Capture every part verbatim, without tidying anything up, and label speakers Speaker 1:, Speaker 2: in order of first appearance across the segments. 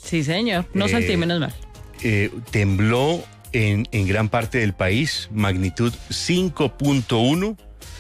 Speaker 1: Sí, señor. No
Speaker 2: Eh,
Speaker 1: sentí menos mal.
Speaker 2: Eh, tembló en, en gran parte del país, magnitud cinco punto uno.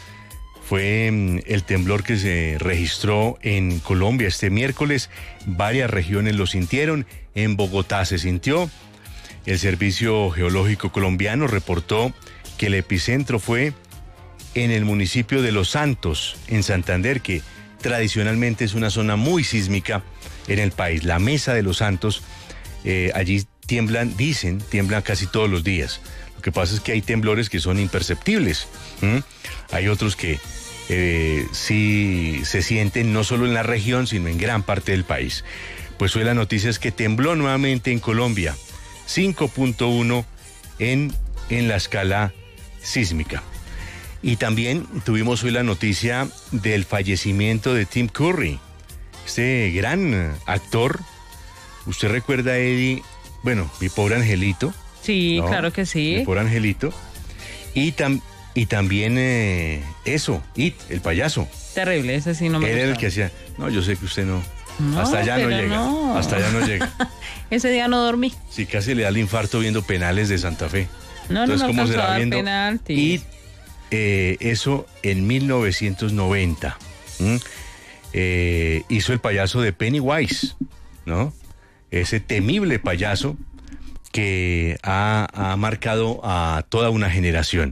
Speaker 2: Fue mm, el temblor que se registró en Colombia este miércoles. Varias regiones lo sintieron. En Bogotá se sintió. El Servicio Geológico Colombiano reportó que el epicentro fue en el municipio de Los Santos, en Santander, que tradicionalmente es una zona muy sísmica en el país. La Mesa de Los Santos, eh, allí tiemblan, dicen, tiemblan casi todos los días. Lo que pasa es que hay temblores que son imperceptibles. ¿Mm? Hay otros que eh, sí se sienten no solo en la región, sino en gran parte del país. Pues hoy la noticia es que tembló nuevamente en Colombia, cinco punto uno en, en la escala sísmica. Y también tuvimos hoy la noticia del fallecimiento de Tim Curry, este gran actor. ¿Usted recuerda, Eddie? Bueno, Mi Pobre Angelito.
Speaker 1: Sí,
Speaker 2: ¿no?
Speaker 1: claro que sí.
Speaker 2: Mi Pobre Angelito. Y, tam, y también eh, eso, It, el payaso.
Speaker 1: Terrible, ese sí no me
Speaker 2: Él
Speaker 1: gustaba.
Speaker 2: era el que hacía, no, yo sé que usted no,
Speaker 1: No,
Speaker 2: hasta allá no
Speaker 1: pero
Speaker 2: llega,
Speaker 1: no.
Speaker 2: hasta allá no llega.
Speaker 1: Ese día no dormí.
Speaker 2: Sí, casi le da el infarto viendo penales de Santa Fe.
Speaker 1: No,
Speaker 2: Entonces,
Speaker 1: no me
Speaker 2: ¿cómo
Speaker 1: alcanzó
Speaker 2: será
Speaker 1: a dar
Speaker 2: viendo?
Speaker 1: penalti.
Speaker 2: Y eh, eso en mil novecientos noventa. ¿Mm? Eh, hizo el payaso de Pennywise, ¿no? Ese temible payaso que ha, ha marcado a toda una generación.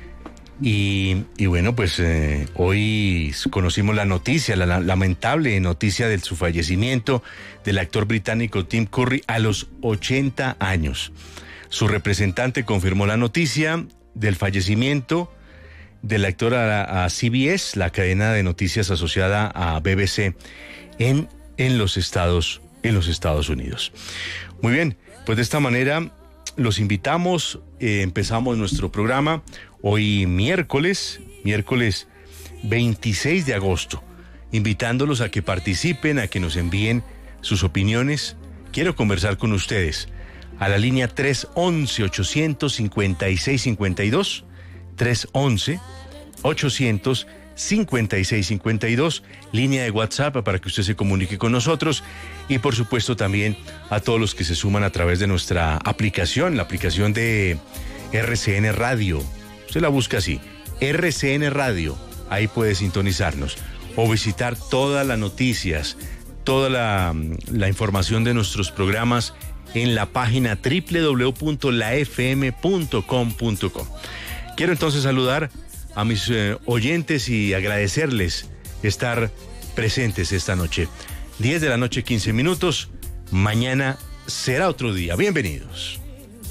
Speaker 2: Y, y bueno, pues eh, hoy conocimos la noticia, la, la lamentable noticia de su fallecimiento del actor británico Tim Curry a los ochenta años. Su representante confirmó la noticia del fallecimiento del actor a, a C B S, la cadena de noticias asociada a B B C en, en los Estados, en los Estados Unidos. Muy bien, pues de esta manera los invitamos, eh, empezamos nuestro programa hoy miércoles, miércoles veintiséis de agosto, invitándolos a que participen, a que nos envíen sus opiniones. Quiero conversar con ustedes a la línea tres once, ochocientos cincuenta y seis cincuenta y dos, tres once, ochocientos cincuenta y seis cincuenta y dos, línea de WhatsApp para que usted se comunique con nosotros, y por supuesto también a todos los que se suman a través de nuestra aplicación, la aplicación de R C N Radio. Usted la busca así, R C N Radio, ahí puede sintonizarnos o visitar todas las noticias, toda la, la información de nuestros programas en la página doble u doble u doble u punto la f m punto com punto co. Quiero entonces saludar a mis eh, oyentes y agradecerles estar presentes esta noche. diez de la noche, quince minutos. Mañana será otro día. Bienvenidos.